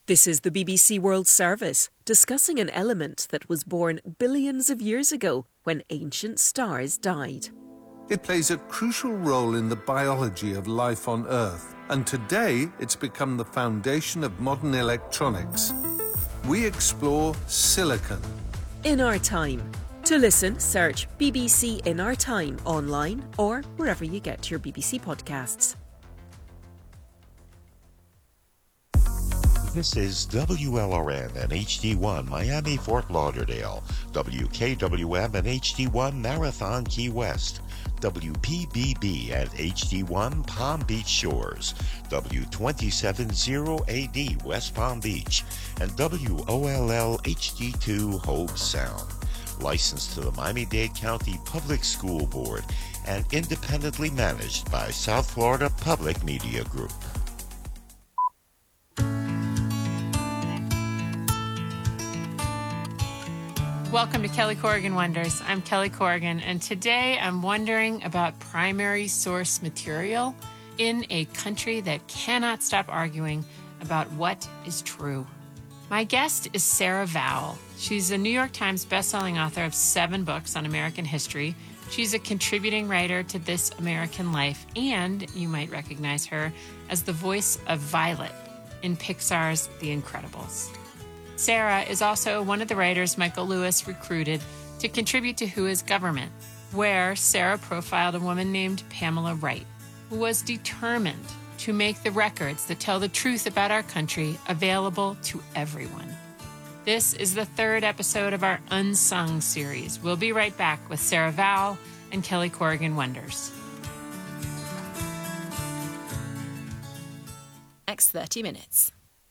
This is the BBC World Service, discussing an element that was born billions of years ago when ancient stars died. It plays a crucial role in the biology of life on Earth, and today it's become the foundation of modern electronics. We explore silicon. In Our Time. To listen, search BBC In Our Time online or wherever you get your BBC podcasts. This is WLRN and HD1 Miami, Fort Lauderdale, WKWM and HD1 Marathon, Key West, WPBB and HD1 Palm Beach Shores, W270AD West Palm Beach, and WOLL HD2 Hobe Sound. Licensed to the Miami-Dade County Public School Board and independently managed by South Florida Public Media Group. Welcome to Kelly Corrigan Wonders. I'm Kelly Corrigan, and today I'm wondering about primary source material in a country that cannot stop arguing about what is true. My guest is Sarah Vowell. She's a New York Times bestselling author of 7 books on American history. She's a contributing writer to This American Life, and you might recognize her as the voice of Violet in Pixar's The Incredibles. Sarah is also one of the writers Michael Lewis recruited to contribute to Who is Government, where Sarah profiled a woman named Pamela Wright, who was determined to make the records that tell the truth about our country available to everyone. This is the 3rd episode of our Unsung series. We'll be right back with Sarah Vowell and Kelly Corrigan Wonders. Next 30 minutes.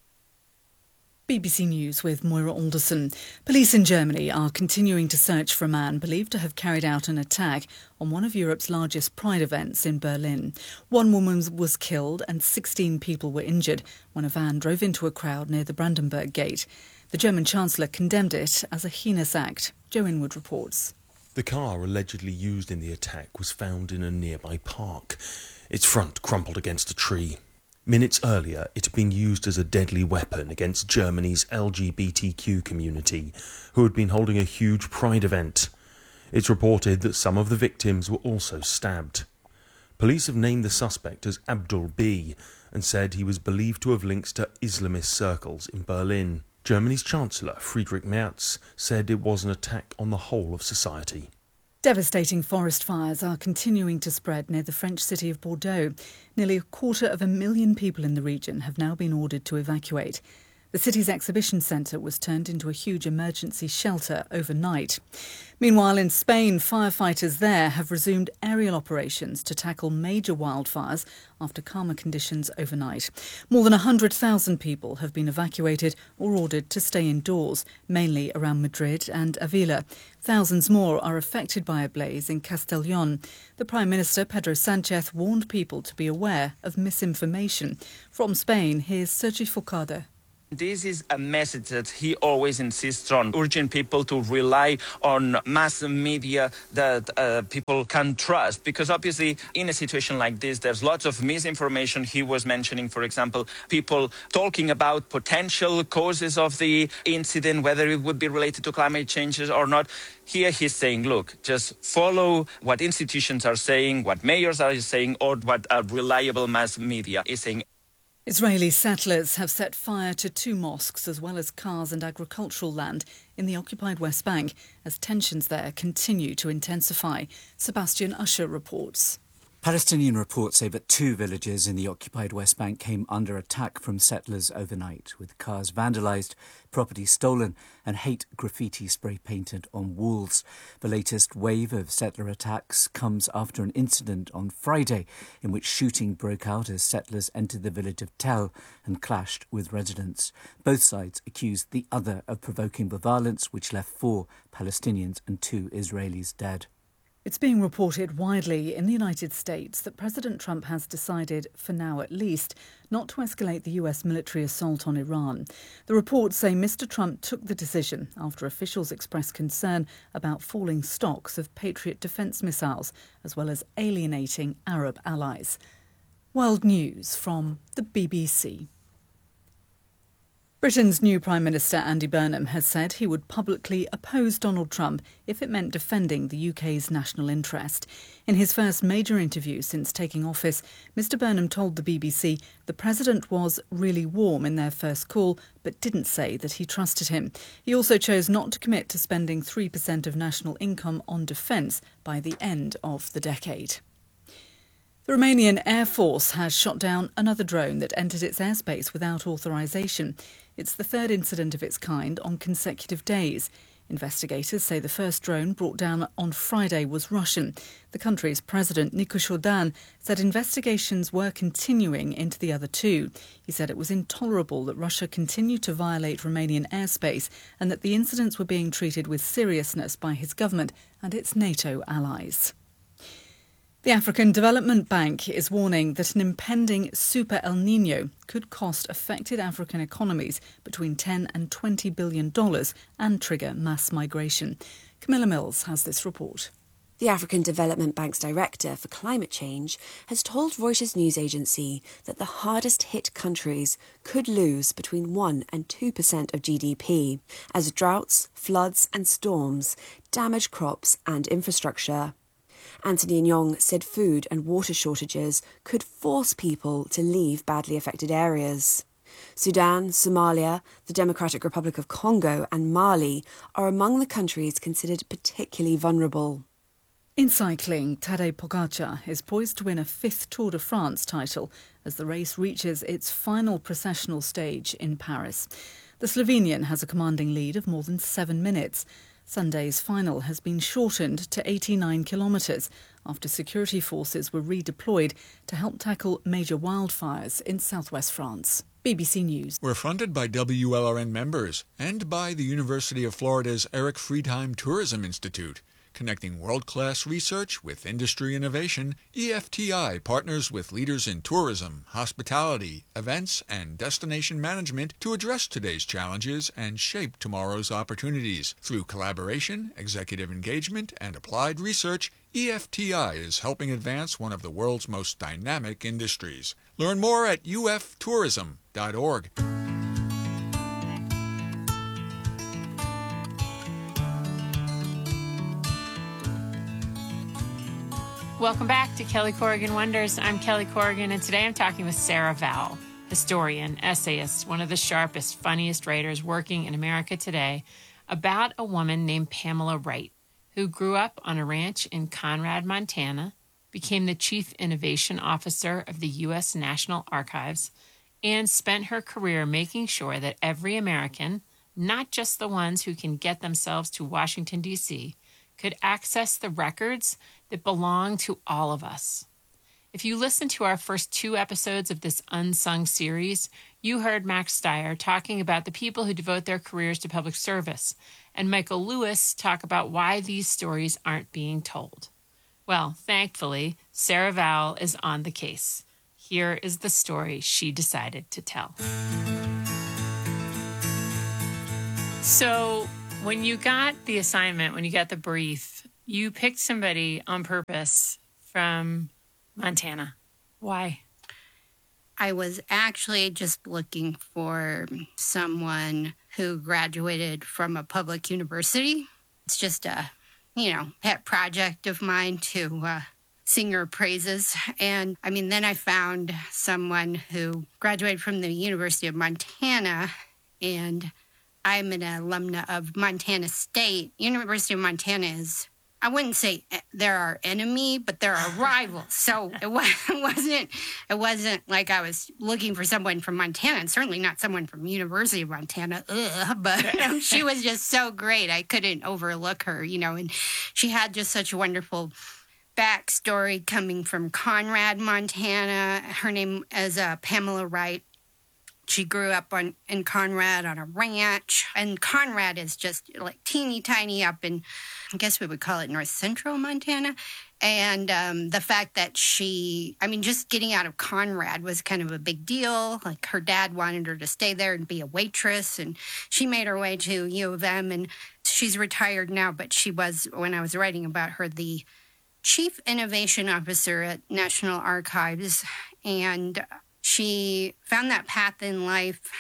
BBC News with Moira Alderson. Police in Germany are continuing to search for a man believed to have carried out an attack on one of Europe's largest pride events in Berlin. One woman was killed and 16 people were injured when a van drove into a crowd near the Brandenburg Gate. The German Chancellor condemned it as a heinous act. Joe Inwood reports. The car allegedly used in the attack was found in a nearby park. Its front crumpled against a tree. Minutes earlier, it had been used as a deadly weapon against Germany's LGBTQ community, who had been holding a huge pride event. It's reported that some of the victims were also stabbed. Police have named the suspect as Abdul B and said he was believed to have links to Islamist circles in Berlin. Germany's Chancellor, Friedrich Merz, said it was an attack on the whole of society. Devastating forest fires are continuing to spread near the French city of Bordeaux. Nearly 250,000 people in the region have now been ordered to evacuate. The city's exhibition centre was turned into a huge emergency shelter overnight. Meanwhile, in Spain, firefighters there have resumed aerial operations to tackle major wildfires after calmer conditions overnight. More than 100,000 people have been evacuated or ordered to stay indoors, mainly around Madrid and Avila. Thousands more are affected by a blaze in Castellón. The Prime Minister, Pedro Sánchez, warned people to be aware of misinformation. From Spain, here's Sergi Forcada. This is a message that he always insists on, urging people to rely on mass media that people can trust. Because obviously, in a situation like this, there's lots of misinformation. He was mentioning, for example, people talking about potential causes of the incident, whether it would be related to climate changes or not. Here he's saying, look, just follow what institutions are saying, what mayors are saying, or what a reliable mass media is saying. Israeli settlers have set fire to 2 mosques as well as cars and agricultural land in the occupied West Bank as tensions there continue to intensify. Sebastian Usher reports. Palestinian reports say that 2 villages in the occupied West Bank came under attack from settlers overnight, with cars vandalised, property stolen and hate graffiti spray painted on walls. The latest wave of settler attacks comes after an incident on Friday in which shooting broke out as settlers entered the village of Tel and clashed with residents. Both sides accused the other of provoking the violence, which left 4 Palestinians and 2 Israelis dead. It's being reported widely in the United States that President Trump has decided, for now at least, not to escalate the US military assault on Iran. The reports say Mr. Trump took the decision after officials expressed concern about falling stocks of Patriot defence missiles, as well as alienating Arab allies. World News from the BBC. Britain's new Prime Minister Andy Burnham has said he would publicly oppose Donald Trump if it meant defending the UK's national interest. In his first major interview since taking office, Mr Burnham told the BBC the president was really warm in their first call, but didn't say that he trusted him. He also chose not to commit to spending 3% of national income on defence by the end of the decade. The Romanian Air Force has shot down another drone that entered its airspace without authorisation. It's the third incident of its kind on consecutive days. Investigators say the first drone brought down on Friday was Russian. The country's president, Nicu Șordan, said investigations were continuing into the other two. He said it was intolerable that Russia continued to violate Romanian airspace and that the incidents were being treated with seriousness by his government and its NATO allies. The African Development Bank is warning that an impending super El Niño could cost affected African economies between $10 and $20 billion and trigger mass migration. Camilla Mills has this report. The African Development Bank's director for climate change has told Reuters news agency that the hardest hit countries could lose between 1 and 2% of GDP as droughts, floods and storms damage crops and infrastructure. Anthony Nyong said food and water shortages could force people to leave badly affected areas. Sudan, Somalia, the Democratic Republic of Congo and Mali are among the countries considered particularly vulnerable. In cycling, Tadej Pogačar is poised to win a fifth Tour de France title as the race reaches its final processional stage in Paris. The Slovenian has a commanding lead of more than 7 minutes. Sunday's final has been shortened to 89 kilometres after security forces were redeployed to help tackle major wildfires in southwest France. BBC News. We're funded by WLRN members and by the University of Florida's Eric Friedheim Tourism Institute. Connecting world-class research with industry innovation, EFTI partners with leaders in tourism, hospitality, events, and destination management to address today's challenges and shape tomorrow's opportunities. Through collaboration, executive engagement, and applied research, EFTI is helping advance one of the world's most dynamic industries. Learn more at uftourism.org. Welcome back to Kelly Corrigan Wonders. I'm Kelly Corrigan, and today I'm talking with Sarah Vowell, historian, essayist, one of the sharpest, funniest writers working in America today, about a woman named Pamela Wright, who grew up on a ranch in Conrad, Montana, became the Chief Innovation Officer of the U.S. National Archives, and spent her career making sure that every American, not just the ones who can get themselves to Washington, D.C., could access the records that belong to all of us. If you listened to our first 2 episodes of this unsung series, you heard Max Stier talking about the people who devote their careers to public service, and Michael Lewis talk about why these stories aren't being told. Well, thankfully, Sarah Vowell is on the case. Here is the story she decided to tell. So, when you got the assignment, when you got the brief, you picked somebody on purpose from Montana. Why? I was actually just looking for someone who graduated from a public university. It's just a, pet project of mine to sing her praises. And then I found someone who graduated from the University of Montana, and I'm an alumna of Montana State. University of Montana is, I wouldn't say they're our enemy, but they're our rivals. So it wasn't like I was looking for someone from Montana, and certainly not someone from University of Montana. But she was just so great. I couldn't overlook her, and she had just such a wonderful backstory coming from Conrad, Montana. Her name is Pamela Wright. She grew up in Conrad on a ranch, and Conrad is just like teeny tiny up in, I guess we would call it north central Montana. And the fact that just getting out of Conrad was kind of a big deal. Like her dad wanted her to stay there and be a waitress, and she made her way to U of M, and she's retired now, but she was, when I was writing about her, the Chief Innovation Officer at National Archives, and she found that path in life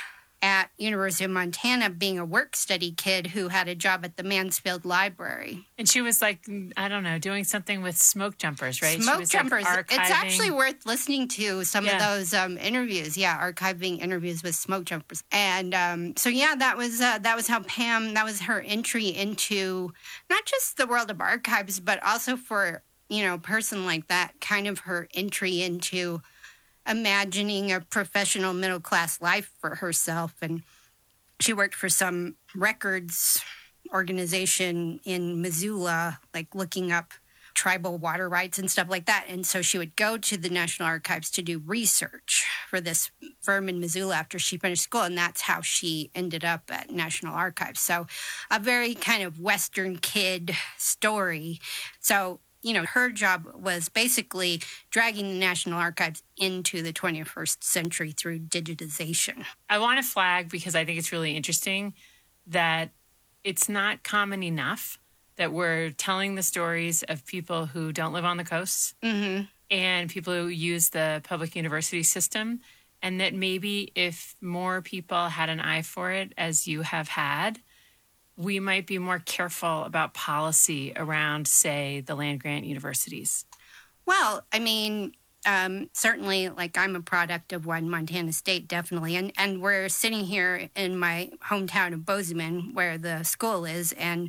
at University of Montana being a work-study kid who had a job at the Mansfield Library. And she was like, I don't know, doing something with smoke jumpers, right? Smoke jumpers. Like it's actually worth listening to some of those interviews. Yeah, archiving interviews with smoke jumpers. And that was how Pam, that was her entry into not just the world of archives, but also for, a person like that, kind of her entry into imagining a professional middle-class life for herself. And she worked for some records organization in Missoula, like looking up tribal water rights and stuff like that. And so she would go to the National Archives to do research for this firm in Missoula after she finished school. And that's how she ended up at National Archives. So a very kind of Western kid story. So her job was basically dragging the National Archives into the 21st century through digitization. I want to flag, because I think it's really interesting, that it's not common enough that we're telling the stories of people who don't live on the coast and people who use the public university system, and that maybe if more people had an eye for it, as you have had, we might be more careful about policy around, say, the land-grant universities. Well, I mean, certainly, like, I'm a product of one, Montana State, definitely. And we're sitting here in my hometown of Bozeman, where the school is. And,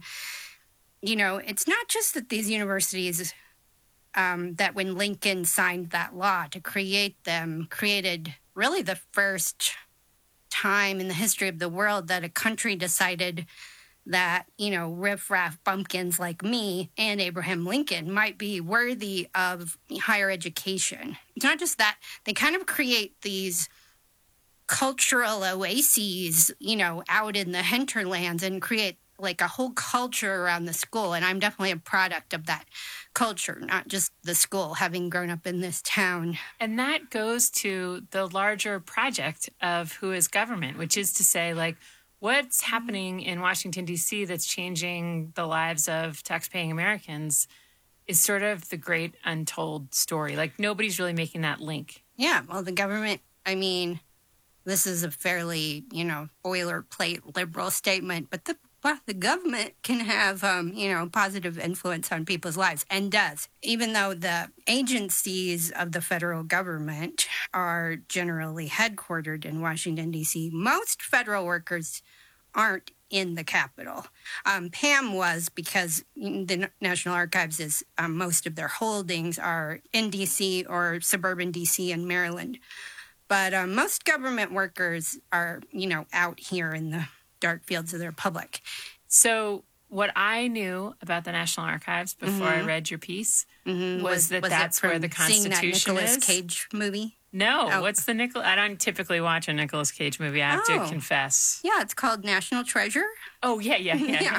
it's not just that these universities, that when Lincoln signed that law to create them, created really the first time in the history of the world that a country decided that, riffraff bumpkins like me and Abraham Lincoln might be worthy of higher education. It's not just that. They kind of create these cultural oases, out in the hinterlands and create like a whole culture around the school. And I'm definitely a product of that culture, not just the school, having grown up in this town. And that goes to the larger project of who is government, which is to say, like, what's happening in Washington, D.C. that's changing the lives of taxpaying Americans is sort of the great untold story. Like, nobody's really making that link. Yeah, well, the government, I mean, this is a fairly, boilerplate liberal statement, but the government can have, positive influence on people's lives, and does. Even though the agencies of the federal government are generally headquartered in Washington, D.C., most federal workers aren't in the Capitol. Pam was, because the National Archives is, most of their holdings are in D.C. or suburban D.C. and Maryland. But most government workers are, out here in the dark fields of the Republic. So what I knew about the National Archives before I read your piece was that's where the Constitution is. Seeing that Nicolas Cage movie? No. What's the I don't typically watch a Nicolas Cage movie, I have to confess. Yeah, it's called National Treasure. Oh, yeah.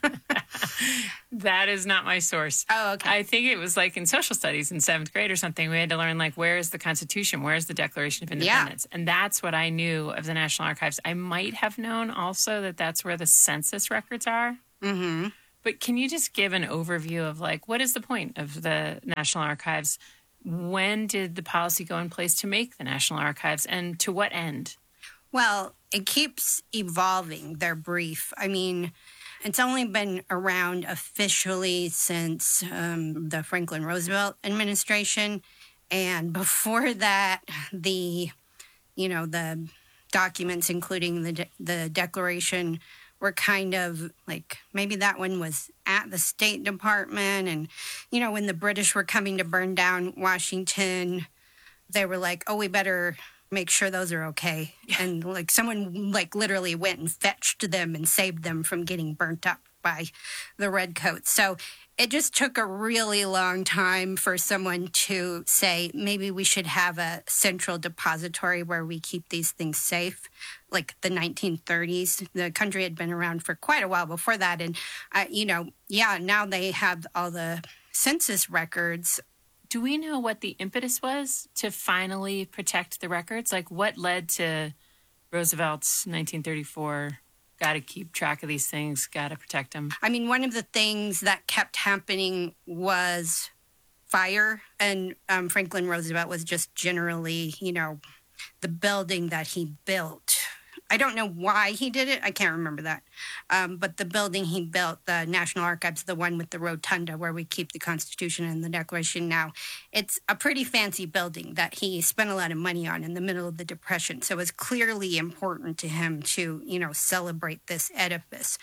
That is not my source. Oh, okay. I think it was like in social studies in 7th grade or something, we had to learn, like, where is the Constitution? Where is the Declaration of Independence? Yeah. And that's what I knew of the National Archives. I might have known also that that's where the census records are. Mm-hmm. But can you just give an overview of, like, what is the point of the National Archives? When did the policy go in place to make the National Archives, and to what end? Well, it keeps evolving, their brief. I mean, it's only been around officially since the Franklin Roosevelt administration. And before that, the documents, including the Declaration, were kind of like, maybe that one was at the State Department. And, when the British were coming to burn down Washington, they were like, oh, we better make sure those are okay. And like someone like literally went and fetched them and saved them from getting burnt up by the redcoats. So it just took a really long time for someone to say, maybe we should have a central depository where we keep these things safe. Like the 1930s, the country had been around for quite a while before that. And, now they have all the census records. Do we know what the impetus was to finally protect the records? Like, what led to Roosevelt's 1934, got to keep track of these things, got to protect them? I mean, one of the things that kept happening was fire. And Franklin Roosevelt was just generally, the building that he built, I don't know why he did it. I can't remember that. But the building he built, the National Archives, the one with the rotunda where we keep the Constitution and the Declaration now, it's a pretty fancy building that he spent a lot of money on in the middle of the Depression. So it's clearly important to him to, celebrate this edifice.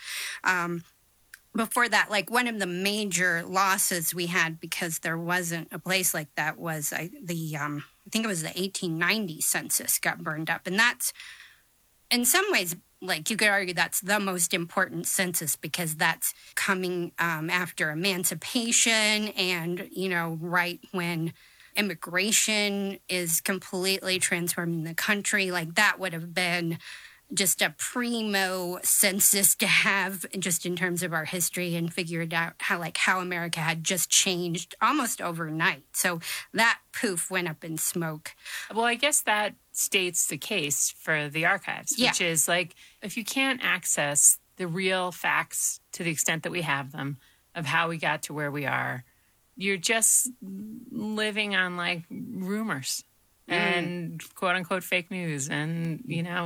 Before that, like one of the major losses we had because there wasn't a place like that was I think it was the 1890 census got burned up. And that's, in some ways, like you could argue that's the most important census because that's coming after emancipation and, right when immigration is completely transforming the country. Like that would have been just a primo census to have just in terms of our history and figured out how America had just changed almost overnight. So that poof went up in smoke. Well, I guess that states the case for the archives, which is like if you can't access the real facts to the extent that we have them of how we got to where we are, you're just living on like rumors and quote unquote fake news and,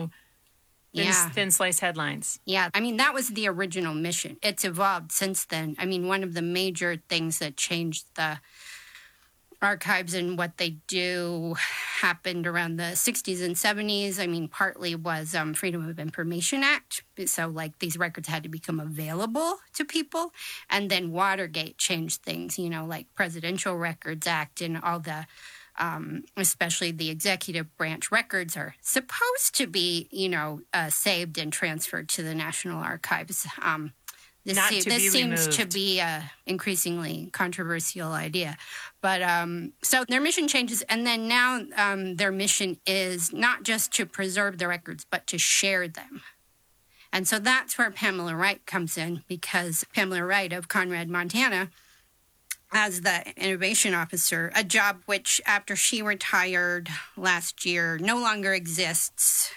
thin slice headlines. Yeah. I mean, that was the original mission. It's evolved since then. I mean, one of the major things that changed the archives and what they do happened around the 60s and 70s. I mean, partly was Freedom of Information Act. So, like, these records had to become available to people. And then Watergate changed things, like Presidential Records Act and all the especially the executive branch records are supposed to be, saved and transferred to the National Archives. This seems to be a increasingly controversial idea. But so their mission changes. And then now their mission is not just to preserve the records, but to share them. And so that's where Pamela Wright comes in, because Pamela Wright of Conrad, Montana, as the innovation officer, a job which, after she retired last year, no longer exists.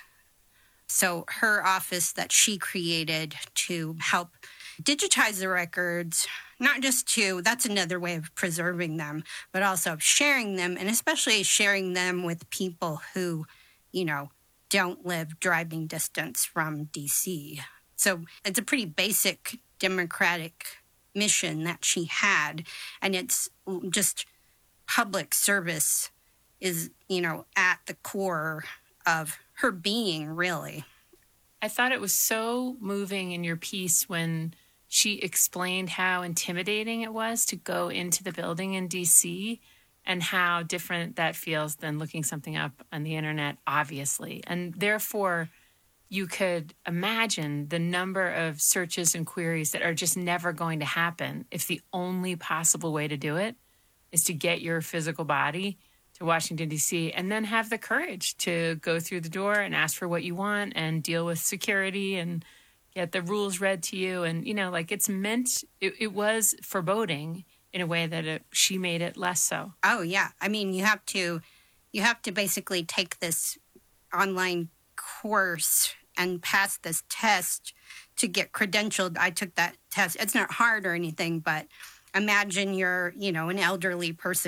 So her office that she created to help digitize the records, not just that's another way of preserving them, but also sharing them, and especially sharing them with people who, don't live driving distance from D.C. So it's a pretty basic democratic mission that she had, and it's just public service is at the core of her being, really. I thought it was so moving in your piece when she explained how intimidating it was to go into the building in DC and how different that feels than looking something up on the internet, obviously, and therefore you could imagine the number of searches and queries that are just never going to happen if the only possible way to do it is to get your physical body to Washington, D.C., and then have the courage to go through the door and ask for what you want and deal with security and get the rules read to you. And, it's meant, it was foreboding in a way that she made it less so. Oh, yeah. I mean, you have to basically take this online course and pass this test to get credentialed. I took that test. It's not hard or anything, but imagine you're, an elderly person